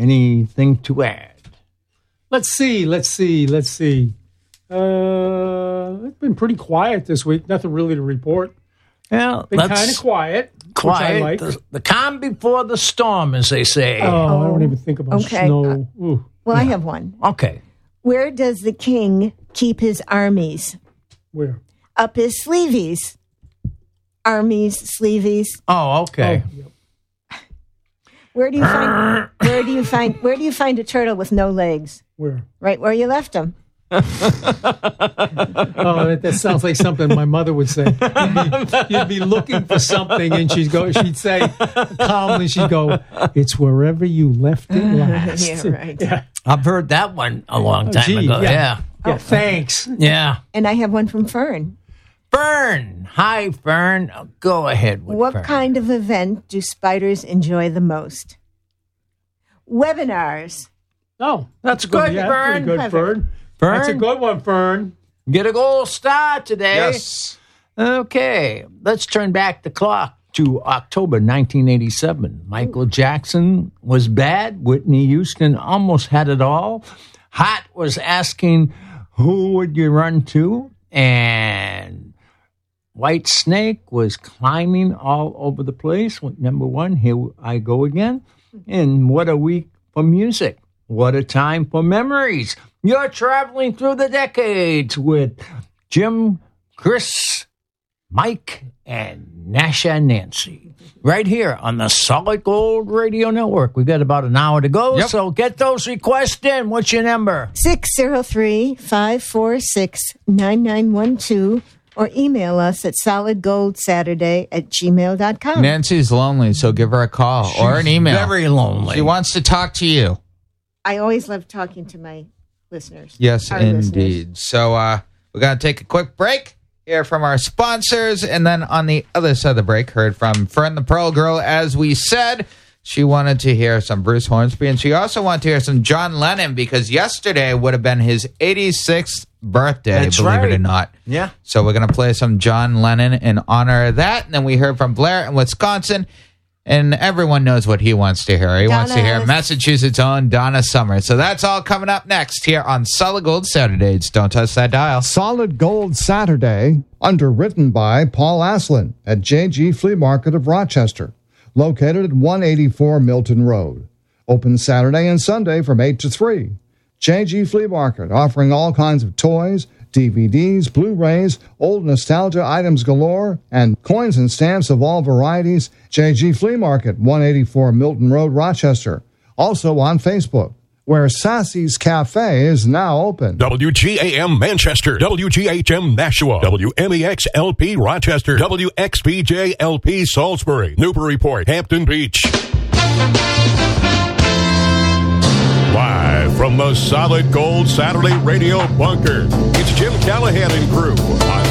anything to add? Let's see. It's been pretty quiet this week. Nothing really to report. Well, Been kind of quiet. Quiet. Which I like. The calm before the storm, as they say. Oh, I don't even think about snow. Ooh. Well, I have one. Okay. Where does the king keep his armies? Where? Up his sleeveys. Armies, sleeveys. Oh, okay. Oh, yep. Where do you find a turtle with no legs? Where? Right where you left him. Oh, that sounds like something my mother would say. You'd be looking for something, and she'd say calmly, "It's wherever you left it last." Yeah, right. Yeah. I've heard that one a long time ago. Yeah. Thanks. Yeah. And I have one from Fern. Fern. Hi, Fern. Go ahead with What Fern. kind of event do spiders enjoy the most? Webinars. Oh, That's good, yeah, Fern. pretty good, Fern. Fern? That's a good one, Fern. Get a gold star today. Yes. Okay. Let's turn back the clock to October 1987. Michael Jackson was bad. Whitney Houston almost had it all. Hot was asking, who would you run to? And White Snake was climbing all over the place with number one, Here I Go Again. And what a week for music. What a time for memories. You're traveling through the decades with Jim, Chris, Mike, and Nasha Nancy. Right here on the Solid Gold Radio Network. We've got about an hour to go, so get those requests in. What's your number? 603-546-9912 or email us at solidgoldsaturday@gmail.com. Nancy's lonely, so give her a call or an email. Very lonely. She wants to talk to you. I always love talking to my listeners. Yes, Our indeed. listeners. So we're going to take a quick break, hear from our sponsors, and then on the other side of the break, heard from Fern the Pearl Girl. As we said, she wanted to hear some Bruce Hornsby, and she also wanted to hear some John Lennon, because yesterday would have been his 86th birthday, That's believe right. it or not. Yeah. So we're going to play some John Lennon in honor of that. And then we heard from Blair in Wisconsin. And everyone knows what he wants to hear. He wants to hear Donna. Massachusetts' own Donna Summer. So that's all coming up next here on Solid Gold Saturdays. Don't touch that dial. Solid Gold Saturday, underwritten by Paul Aslin at JG Flea Market of Rochester, located at 184 Milton Road. Open Saturday and Sunday from 8 to 3. JG Flea Market, offering all kinds of toys, DVDs, Blu-rays, old nostalgia items galore, and coins and stamps of all varieties. JG Flea Market, 184 Milton Road, Rochester. Also on Facebook, where Sassy's Cafe is now open. WGAM Manchester, WGHM Nashua, WMEX LP Rochester, WXPJ LP Salisbury, Newburyport, Hampton Beach. Live from the Solid Gold Saturday Radio Bunker, it's Jim Callahan and crew on